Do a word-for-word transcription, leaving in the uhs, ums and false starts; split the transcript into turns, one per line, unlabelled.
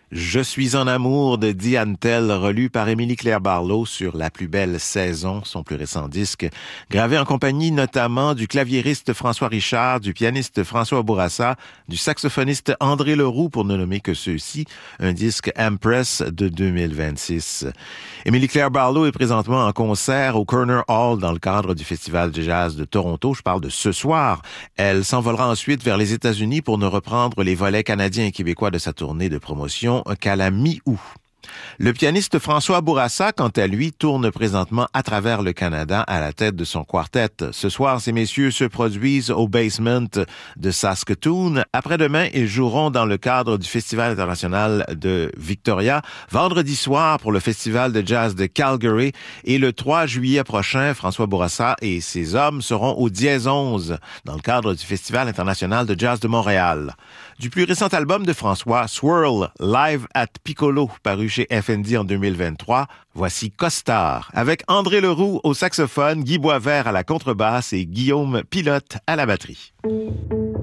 Je suis en amour de Diane Tell, relu par Émilie-Claire Barlow sur La plus belle saison, son plus récent disque, gravé en compagnie notamment du claviériste François Richard, du pianiste François Bourassa, du saxophoniste André Leroux, pour ne nommer que ceux-ci, un disque Empress de deux mille vingt-six. Émilie-Claire Barlow est présentement en concert au Corner Hall dans le cadre du Festival de jazz de Toronto. Je parle de ce soir. Elle s'envolera ensuite vers les États-Unis pour ne reprendre les volets canadiens et québécois de sa tournée de promotion qu'à la mi-août. Le pianiste François Bourassa, quant à lui, tourne présentement à travers le Canada à la tête de son quartet. Ce soir, ces messieurs se produisent au Basement de Saskatoon. Après-demain, ils joueront dans le cadre du Festival international de Victoria. Vendredi soir, pour le Festival de jazz de Calgary. Et le trois juillet prochain, François Bourassa et ses hommes seront au Dièse onze dans le cadre du Festival international de jazz de Montréal. Du plus récent album de François, Swirl, Live at Piccolo, paru chez F N D en deux mille vingt-trois, voici Costard, avec André Leroux au saxophone, Guy Boisvert à la contrebasse et Guillaume Pilote à la batterie.